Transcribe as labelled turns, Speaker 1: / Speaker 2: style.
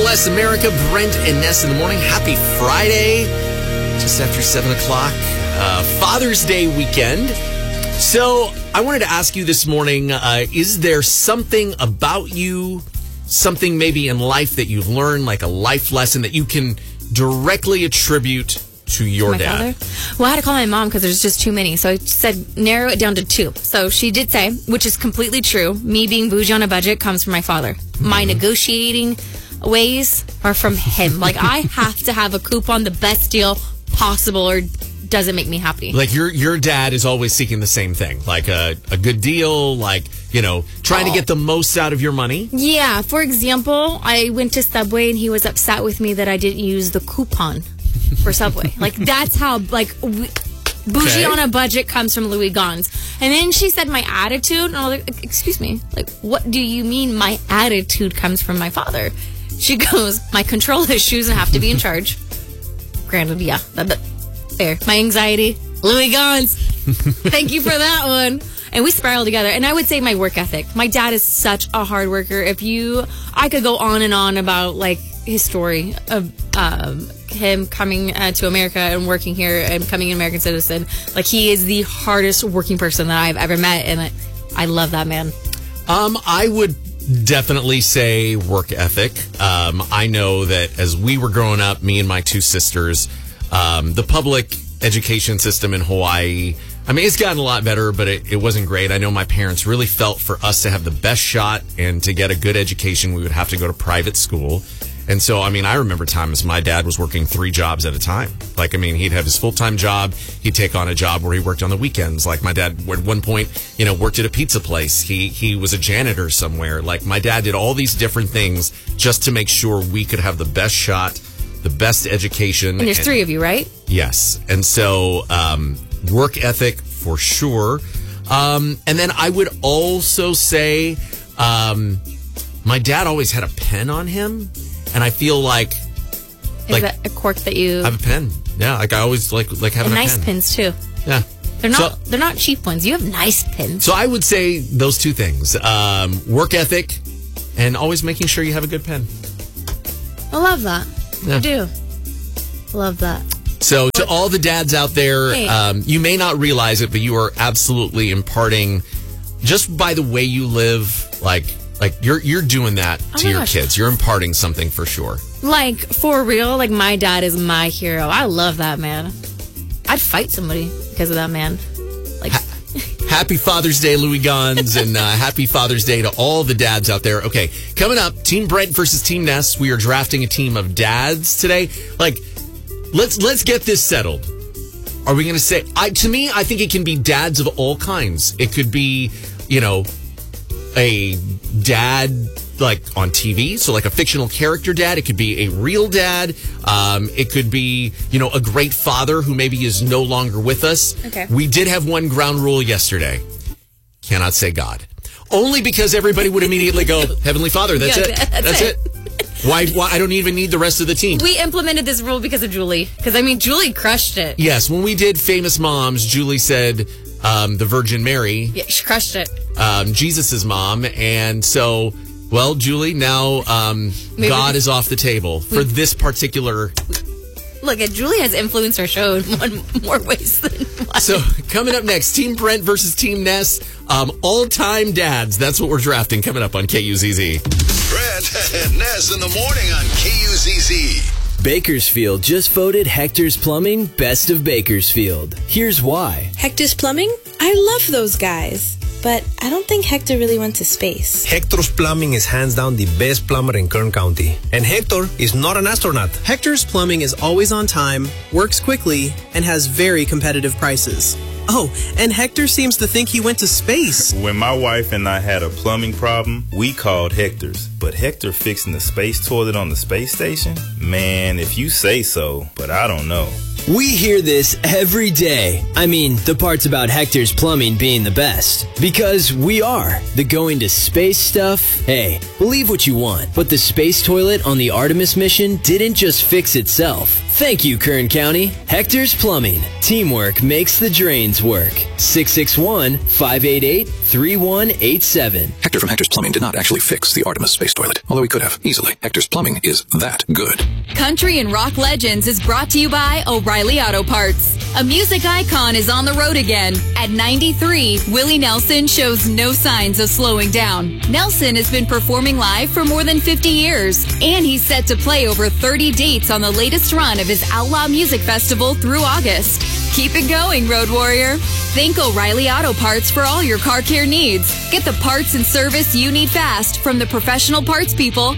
Speaker 1: Bless America. Brent and Ness in the morning. Happy Friday. Just after 7 o'clock. Father's Day weekend. So I wanted to ask you this morning, is there something about you, something maybe in life that you've learned, like a life lesson that you can directly attribute to your dad?
Speaker 2: Father? Well, I had to call my mom because there's just too many. So I said, narrow it down to 2. So she did say, which is completely true, me being bougie on a budget comes from my father. Mm-hmm. My negotiating ways are from him. Like, I have to have a coupon, the best deal possible, or doesn't make me happy.
Speaker 1: Like, your dad is always seeking the same thing, like a good deal, like, trying to get the most out of your money. Yeah.
Speaker 2: For example, I went to Subway and he was upset with me that I didn't use the coupon for Subway. Like, that's how, bougie on a budget comes from Louis Gons. And then she said my attitude, and I was like, excuse me, like, what do you mean my attitude comes from my father? She goes, my control issues and have to be in charge. Granted, yeah, fair. My anxiety, Louis Gons. Thank you for that one. And we spiraled together. And I would say my work ethic. My dad is such a hard worker. I could go on and on about his story of him coming to America and working here and becoming an American citizen. Like, he is the hardest working person that I've ever met, and I love that man.
Speaker 1: I would definitely say work ethic. I know that as we were growing up, me and my 2 sisters, the public education system in Hawaii, I mean, it's gotten a lot better, but it wasn't great. I know my parents really felt for us to have the best shot and to get a good education, we would have to go to private school. And so, I mean, I remember times my dad was working 3 jobs at a time. Like, I mean, he'd have his full-time job. He'd take on a job where he worked on the weekends. Like, my dad at one point, worked at a pizza place. He was a janitor somewhere. Like, my dad did all these different things just to make sure we could have the best shot, the best education.
Speaker 2: And there's 3 of you, right?
Speaker 1: Yes. And so, work ethic for sure. And then I would also say, my dad always had a pen on him. And I feel like...
Speaker 2: Is that a quirk that you...
Speaker 1: I have a pen. Yeah, like I always like having a pen.
Speaker 2: Nice pens, too.
Speaker 1: Yeah.
Speaker 2: They're not cheap ones. You have nice pens.
Speaker 1: So I would say those 2 things. Work ethic and always making sure you have a good pen.
Speaker 2: I love that.
Speaker 1: Yeah.
Speaker 2: I do. Love that.
Speaker 1: So to all the dads out there,
Speaker 2: hey.
Speaker 1: You may not realize it, but you are absolutely imparting, just by the way you live, like you're doing that to your kids. You're imparting something for sure. Like,
Speaker 2: for real, my dad is my hero. I love that man. I'd fight somebody because of that man.
Speaker 1: Happy Father's Day, Louis Gons, and happy Father's Day to all the dads out there. Okay, coming up, Team Brent versus Team Ness. We are drafting a team of dads today. Let's get this settled. Are we going to say... To me, I think it can be dads of all kinds. It could be, a dad on TV, so a fictional character dad. It could be a real dad. It could be, a great father who maybe is no longer with us.
Speaker 2: Okay.
Speaker 1: We did have one ground rule yesterday. Cannot say God. Only because everybody would immediately go, Heavenly Father, that's it. That's it. Why? I don't even need the rest of the team.
Speaker 2: We implemented this rule because of Julie. Because, Julie crushed it.
Speaker 1: Yes, when we did Famous Moms, Julie said... the Virgin Mary.
Speaker 2: Yeah, she crushed it.
Speaker 1: Jesus' mom. And so, well, Julie, now God is off the table for this particular...
Speaker 2: Look, Julie has influenced our show in more ways than one.
Speaker 1: So, coming up next, Team Brent versus Team Ness. All-time dads. That's what we're drafting coming up on KUZZ.
Speaker 3: Brent and Ness in the morning on KUZZ.
Speaker 4: Bakersfield just voted Hector's Plumbing Best of Bakersfield. Here's why.
Speaker 5: Hector's Plumbing? I love those guys. But I don't think Hector really went to space.
Speaker 6: Hector's Plumbing is hands down the best plumber in Kern County. And Hector is not an astronaut.
Speaker 7: Hector's Plumbing is always on time, works quickly, and has very competitive prices. Oh, and Hector seems to think he went to space.
Speaker 8: When my wife and I had a plumbing problem, we called Hector's. But Hector fixing the space toilet on the space station? Man, if you say so, but I don't know.
Speaker 4: We hear this every day. I mean, the parts about Hector's Plumbing being the best. Because we are. The going to space stuff, hey, believe what you want. But the space toilet on the Artemis mission didn't just fix itself. Thank you, Kern County. Hector's Plumbing. Teamwork makes the drains work. 661-588-3187.
Speaker 9: Hector from Hector's Plumbing did not actually fix the Artemis space toilet, although he could have, easily. Hector's Plumbing is that good.
Speaker 10: Country and Rock Legends is brought to you by O'Reilly Auto Parts. A music icon is on the road again. At 93, Willie Nelson shows no signs of slowing down. Nelson has been performing live for more than 50 years, and he's set to play over 30 dates on the latest run of his Outlaw Music Festival through August. Keep it going, Road Warrior. Think O'Reilly Auto Parts for all your car care needs. Get the parts and service you need fast from the professional parts people